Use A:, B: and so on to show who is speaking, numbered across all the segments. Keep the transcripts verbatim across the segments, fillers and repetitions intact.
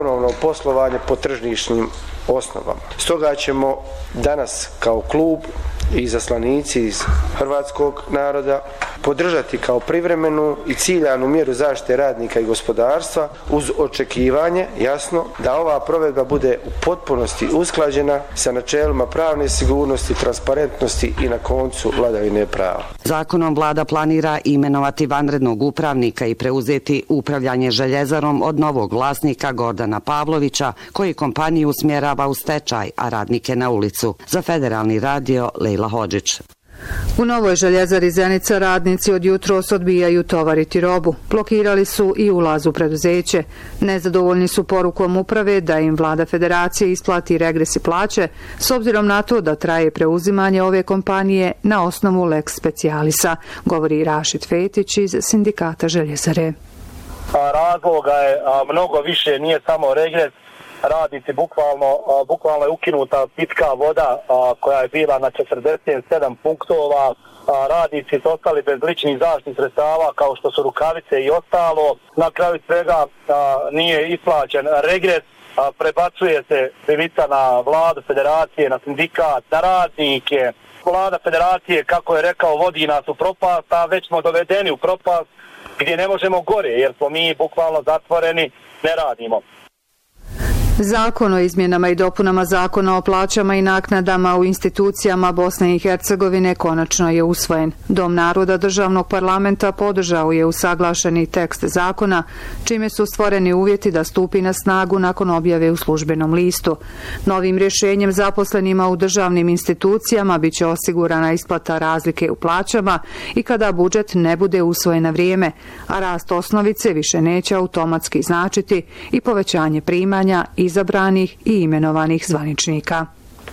A: ponovno poslovanje po tržišnim osnovama. Stoga ćemo danas kao klub i zaslanici iz hrvatskog naroda podržati kao privremenu i ciljanu mjeru zaštite radnika i gospodarstva uz očekivanje, jasno, da ova provedba bude u potpunosti usklađena sa načelima pravne sigurnosti, transparentnosti i na koncu vladavine prava.
B: Zakonom vlada planira imenovati vanrednog upravnika i preuzeti upravljanje željezarom od novog vlasnika Gordana Pavlovića, koji kompaniju usmjerava u stečaj, a radnike na ulicu. Za Federalni radio, Lejla Hodžić.
C: U novoj željezari Zenica radnici od jutros odbijaju tovariti robu. Blokirali su i ulaz u preduzeće. Nezadovoljni su porukom uprave da im vlada federacije isplati regres i plaće, s obzirom na to da traje preuzimanje ove kompanije na osnovu lex specialisa, govori Rašid Fetić iz sindikata željezare.
D: Razloga je mnogo više, nije samo regres. Radnici bukvalno, bukvalno je ukinuta pitka voda koja je bila na četrdeset sedam punktova. Radnici su ostali bez ličnih zaštitnih sredstava kao što su rukavice i ostalo. Na kraju svega nije isplaćen regres, prebacuje se krivica na vladu federacije, na sindikat, na radnike. Vlada federacije, kako je rekao, vodi nas u propast, a već smo dovedeni u propast gdje ne možemo gore jer smo mi bukvalno zatvoreni, ne radimo.
C: Zakon o izmjenama i dopunama Zakona o plaćama i naknadama u institucijama Bosne i Hercegovine konačno je usvojen. Dom naroda državnog parlamenta podržao je usaglašeni tekst zakona, čime su stvoreni uvjeti da stupi na snagu nakon objave u službenom listu. Novim rješenjem zaposlenima u državnim institucijama bit će osigurana isplata razlike u plaćama i kada budžet ne bude usvojen na vrijeme, a rast osnovice više neće automatski značiti i povećanje primanja izabranih i imenovanih zvaničnika.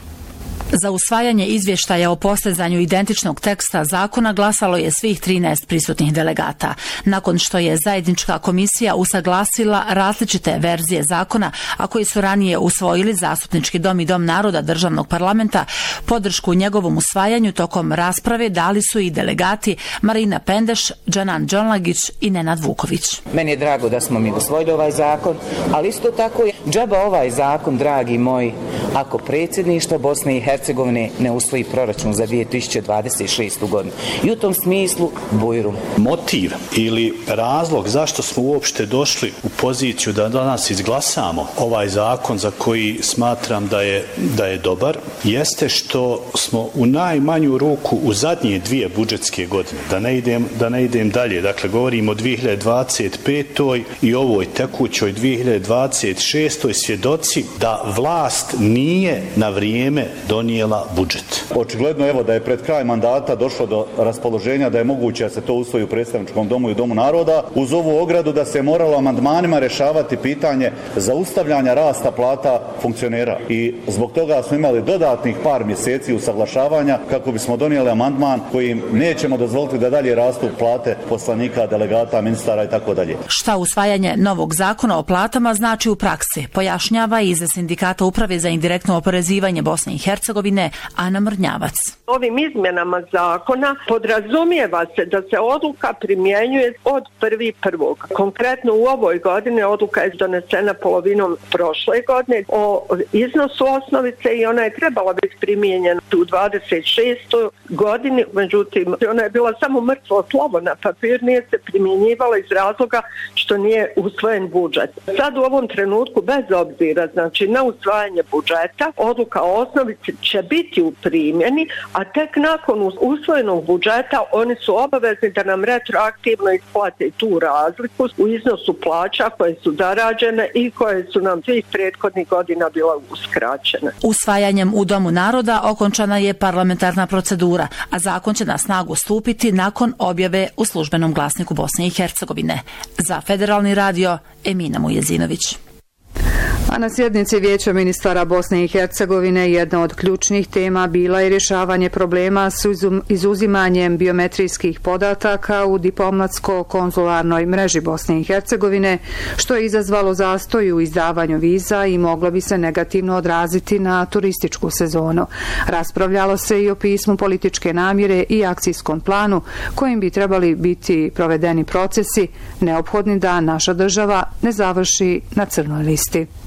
E: Za usvajanje izvještaja o postizanju identičnog teksta zakona glasalo je svih trinaest prisutnih delegata. Nakon što je zajednička komisija usaglasila različite verzije zakona, a koji su ranije usvojili Zastupnički dom i Dom naroda državnog parlamenta, podršku njegovom usvajanju tokom rasprave dali su i delegati Marina Pendeš, Džanan Đonlagić i Nenad Vuković.
F: Meni je drago da smo mi usvojili ovaj zakon, ali isto tako je džaba ovaj zakon, dragi moji, ako predsjedništvo Bosne i Hercegovine ne usvoji proračun za dvije tisuće dvadeset šestu godinu. I u tom smislu bujrum.
G: Motiv ili razlog zašto smo uopšte došli u poziciju da danas izglasamo ovaj zakon za koji smatram da je, da je dobar, jeste što smo u najmanju ruku u zadnje dvije budžetske godine, da ne idem, da ne idem dalje, dakle govorimo o dvije hiljade dvadeset petoj i ovoj tekućoj dvije hiljade dvadeset šestoj svjedoci da vlast nije na vrijeme donijela budžet.
H: Očigledno evo da je pred kraj mandata došlo do raspoloženja da je moguće da se to usvoji u predstavničkom domu i Domu naroda, uz ovu ogradu da se moralo amandmanima rješavati pitanje zaustavljanja rasta plata funkcionera. I zbog toga smo imali dodatnih par mjeseci usaglašavanja kako bismo donijeli amandman kojim nećemo dozvoliti da dalje rastu plate poslanika, delegata, ministara i tako dalje.
E: Šta usvajanje novog zakona o platama znači u praksi, pojašnjava iz sindikata uprave za indirektno oporezivanje Bosne i Hercegovine Ana Mrnjavac.
I: Ovim izmjenama zakona podrazumijeva se da se odluka primjenjuje od prvi prvog. Konkretno u ovoj godini odluka je donesena polovinom prošle godine o iznosu osnovice i ona je trebala biti primijenjena u dvadeset šestoj godini, međutim ona je bila samo mrtvo slovo na papir, nije se primjenjivala iz razloga što nije usvojen budžet. Sad u ovom trenutku bez obzira znači na usvajanje budžeta, odluka o osnovici će biti u primjeni, a tek nakon usvojenog budžeta oni su obavezni da nam retroaktivno isplate tu razliku u iznosu plaća koje su zarađene i koje su nam svih prethodnih godina bila uskraćene.
E: Usvajanjem u Domu naroda okončana je parlamentarna procedura, a zakon će na snagu stupiti nakon objave u službenom glasniku Bosne i Hercegovine. Za Federalni radio Emina Mujezinović.
C: A na sjednici Vijeća ministara Bosne i Hercegovine jedna od ključnih tema bila je rješavanje problema s izuzimanjem biometrijskih podataka u diplomatsko-konzularnoj mreži Bosne i Hercegovine, što je izazvalo zastoj u izdavanju viza i moglo bi se negativno odraziti na turističku sezonu. Raspravljalo se i o pismu političke namjere i akcijskom planu kojim bi trebali biti provedeni procesi neophodni da naša država ne završi na crnoj listi.